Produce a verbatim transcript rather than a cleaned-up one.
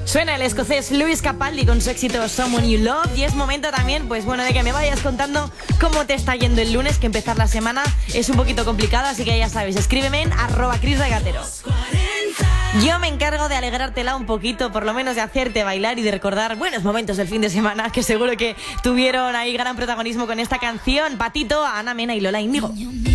Suena el escocés Lewis Capaldi con su éxito Someone You Love. Y es momento también, pues bueno, de que me vayas contando cómo te está yendo el lunes, que empezar la semana es un poquito complicado, así que ya sabes, escríbeme en arroba Cris Regatero. Yo me encargo de alegrártela un poquito, por lo menos de hacerte bailar y de recordar buenos momentos del fin de semana, que seguro que tuvieron ahí gran protagonismo con esta canción. Patito, Ana Mena y Lola Índigo.